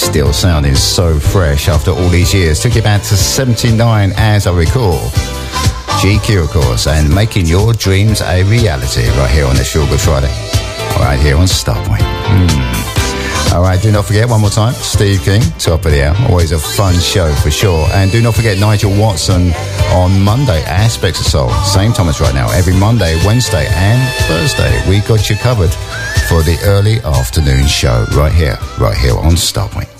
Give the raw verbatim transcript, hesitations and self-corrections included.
Still sounding so fresh after all these years. Took you back to seventy-nine as I recall. G Q, of course, and Making Your Dreams a Reality right here on this Feel Good Friday. Right here on Starpoint. Mm. All right, do not forget, one more time, Steve King, top of the hour. Always a fun show for sure. And do not forget Nigel Watson on Monday, Aspects of Soul. Same time as right now, every Monday, Wednesday and Thursday. We got you covered for the early afternoon show right here, right here on Starpoint.